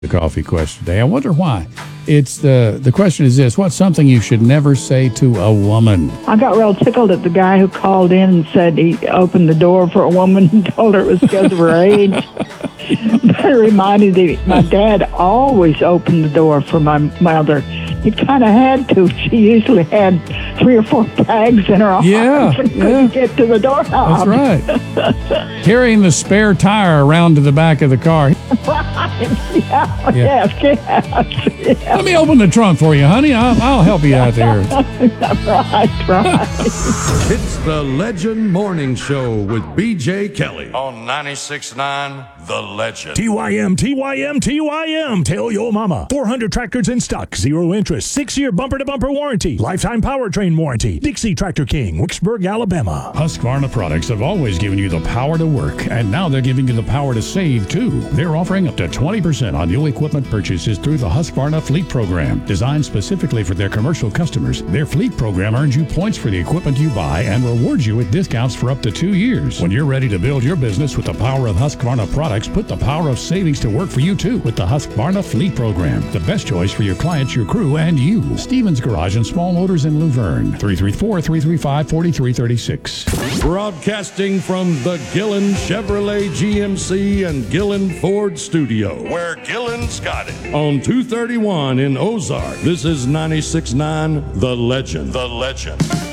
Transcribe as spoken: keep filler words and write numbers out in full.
The coffee question today. I wonder why. It's the the question is this: what's something you should never say to a woman? I got real tickled at the guy who called in and said he opened the door for a woman and told her it was because of her age. But it reminded me, my dad always opened the door for my mother. He kind of had to. She usually had three or four bags in her arms Yeah, and yeah. couldn't get to the doorknob. That's right. Carrying the spare tire around to the back of the car. Right. Yeah, Yeah. yes, yes, yes. Let me open the trunk for you, honey. I'll, I'll help you out there. Right, right. It's the Legend Morning Show with B J Kelly on ninety-six point nine The Legend. T Y M, T Y M, T Y M. Tell your mama. four hundred tractors in stock. Zero interest. Six-year bumper-to-bumper warranty. Lifetime powertrain warranty. Dixie Tractor King, Wicksburg, Alabama. Husqvarna products have always given you the power to work, and now they're giving you the power to save, too. They're offering up to twenty percent on new equipment purchases through the Husqvarna Fleet Program. Designed specifically for their commercial customers, their Fleet Program earns you points for the equipment you buy and rewards you with discounts for up to two years. When you're ready to build your business with the power of Husqvarna products, put the power of savings to work for you, too, with the Husqvarna Fleet Program. The best choice for your clients, your crew, and you. Stevens Garage and Small Motors in Luverne. three three four, three three five, four three three six. Broadcasting from the Gillen Chevrolet G M C and Gillen Ford studio, where Gillen's got it, on two thirty-one in Ozark. This is ninety-six point nine The Legend. The Legend.